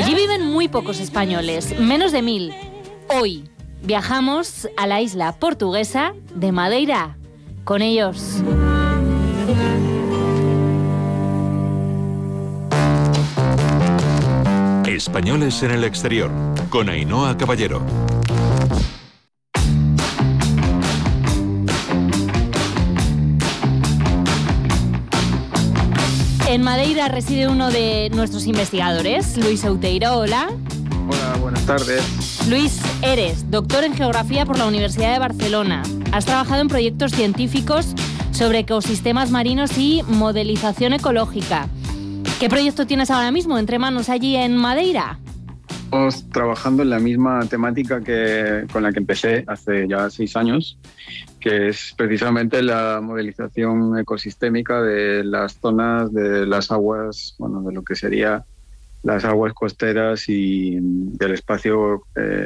Allí viven muy pocos españoles, menos de 1000. Hoy viajamos a la isla portuguesa de Madeira con ellos. Españoles en el exterior, con Ainhoa Caballero. En Madeira reside uno de nuestros investigadores, Luis Outeiro. Hola. Hola, buenas tardes. Luis, eres doctor en Geografía por la Universidad de Barcelona. Has trabajado en proyectos científicos sobre ecosistemas marinos y modelización ecológica. ¿Qué proyecto tienes ahora mismo entre manos allí en Madeira? Estamos trabajando en la misma temática con la que empecé hace ya 6 años, que es precisamente la modelización ecosistémica de las zonas de las aguas, de lo que sería las aguas costeras y del espacio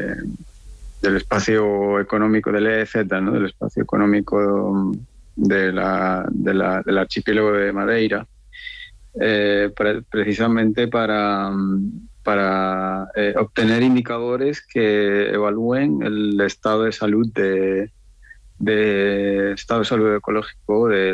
económico del EEZ, ¿no? Del espacio económico del archipiélago de Madeira, precisamente para obtener indicadores que evalúen el estado de salud estado de salud ecológico de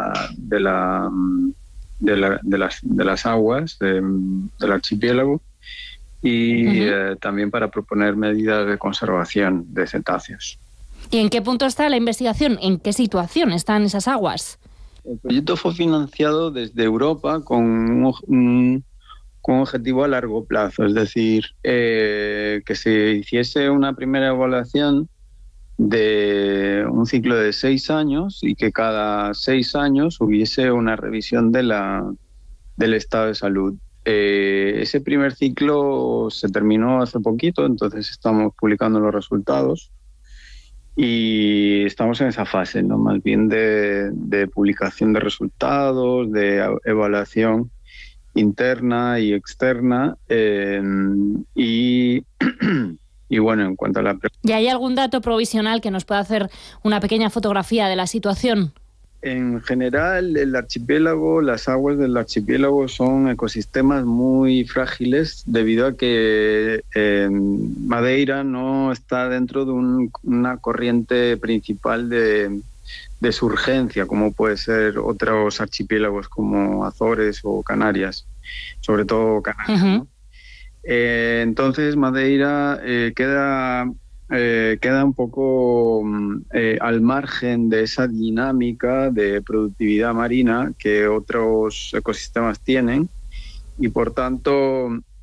las aguas del archipiélago y también para proponer medidas de conservación de cetáceos. ¿Y en qué punto está la investigación? ¿En qué situación están esas aguas? El proyecto fue financiado desde Europa con un objetivo a largo plazo, es decir, que se hiciese una primera evaluación de un ciclo de 6 años y que cada 6 años hubiese una revisión del estado de salud. Ese primer ciclo se terminó hace poquito, entonces estamos publicando los resultados y estamos en esa fase, ¿no? Más bien de publicación de resultados, de evaluación interna y externa y bueno, en cuanto a la... ¿Y hay algún dato provisional que nos pueda hacer una pequeña fotografía de la situación? En general, el archipiélago, las aguas del archipiélago son ecosistemas muy frágiles debido a que Madeira no está dentro de una corriente principal de surgencia, como puede ser otros archipiélagos como Azores o Canarias, sobre todo Canarias, ¿no? Entonces Madeira queda un poco al margen de esa dinámica de productividad marina que otros ecosistemas tienen y por tanto